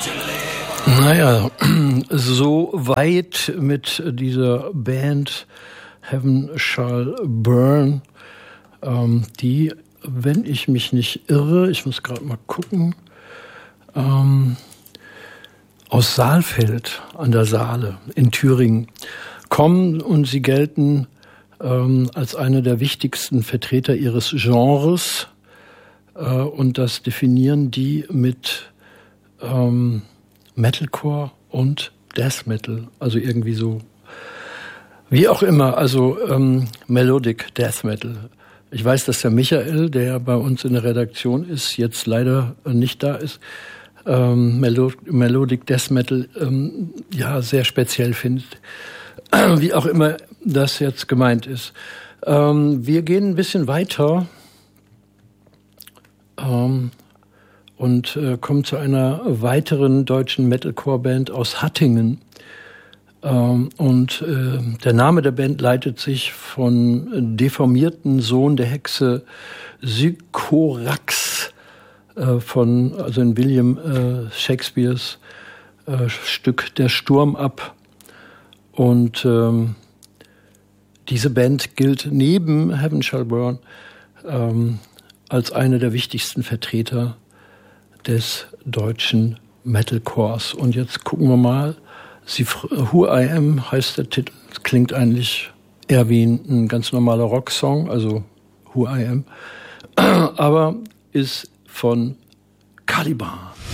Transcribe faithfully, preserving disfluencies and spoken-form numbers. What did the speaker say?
Naja, so weit mit dieser Band Heaven Shall Burn, ähm, die, wenn ich mich nicht irre, ich muss gerade mal gucken, ähm, aus Saalfeld an der Saale in Thüringen kommen, und sie gelten ähm, als eine der wichtigsten Vertreter ihres Genres, äh, und das definieren die mit ähm, Metalcore und Death Metal, also irgendwie so, wie auch immer, also ähm, Melodic Death Metal. Ich weiß, dass der Michael, der bei uns in der Redaktion ist, jetzt leider nicht da ist, ähm, Melo- Melodic Death Metal ähm, ja sehr speziell findet. Wie auch immer das jetzt gemeint ist. Ähm, wir gehen ein bisschen weiter ähm, und äh, kommen zu einer weiteren deutschen Metalcore-Band aus Hattingen. Ähm, und äh, der Name der Band leitet sich von deformierten Sohn der Hexe Sycorax äh, von, also in William äh, Shakespeares äh, Stück Der Sturm ab. Und ähm, diese Band gilt neben Heaven Shall Burn ähm, als eine der wichtigsten Vertreter des deutschen Metalcores. Und jetzt gucken wir mal. Sie, Who I Am heißt der Titel. Das klingt eigentlich eher wie ein, ein ganz normaler Rocksong, also Who I Am. Aber ist von Caliban.